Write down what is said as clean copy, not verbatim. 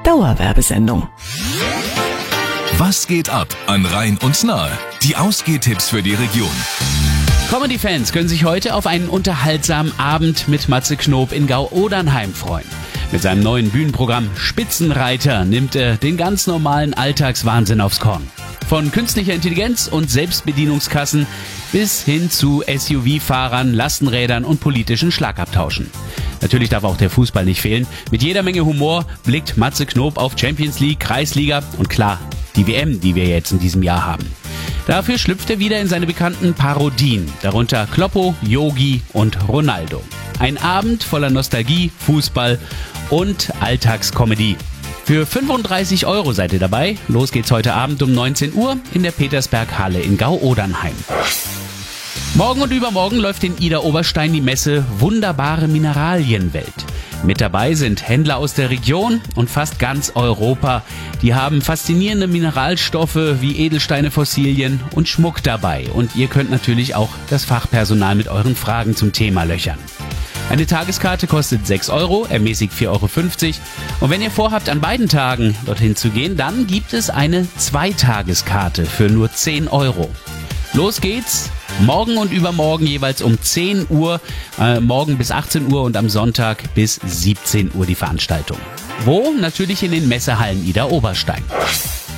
Dauerwerbesendung. Was geht ab an Rhein und Nahe? Die Ausgehtipps für die Region. Comedy-Fans können sich heute auf einen unterhaltsamen Abend mit Matze Knob in Gau-Odernheim freuen. Mit seinem neuen Bühnenprogramm Spitzenreiter nimmt er den ganz normalen Alltagswahnsinn aufs Korn. Von künstlicher Intelligenz und Selbstbedienungskassen bis hin zu SUV-Fahrern, Lastenrädern und politischen Schlagabtauschen. Natürlich darf auch der Fußball nicht fehlen. Mit jeder Menge Humor blickt Matze Knob auf Champions League, Kreisliga und klar, die WM, die wir jetzt in diesem Jahr haben. Dafür schlüpft er wieder in seine bekannten Parodien, darunter Kloppo, Yogi und Ronaldo. Ein Abend voller Nostalgie, Fußball und Alltagskomödie. Für 35 € seid ihr dabei. Los geht's heute Abend um 19 Uhr in der Petersberg-Halle in Gau-Odernheim. Morgen und übermorgen läuft in Idar-Oberstein die Messe Wunderbare Mineralienwelt. Mit dabei sind Händler aus der Region und fast ganz Europa. Die haben faszinierende Mineralstoffe wie Edelsteine, Fossilien und Schmuck dabei. Und ihr könnt natürlich auch das Fachpersonal mit euren Fragen zum Thema löchern. Eine Tageskarte kostet 6 €, ermäßigt 4,50 €. Und wenn ihr vorhabt, an beiden Tagen dorthin zu gehen, dann gibt es eine Zweitageskarte für nur 10 €. Los geht's! Morgen und übermorgen jeweils um 10 Uhr, morgen bis 18 Uhr und am Sonntag bis 17 Uhr die Veranstaltung. Wo? Natürlich in den Messehallen Idar-Oberstein.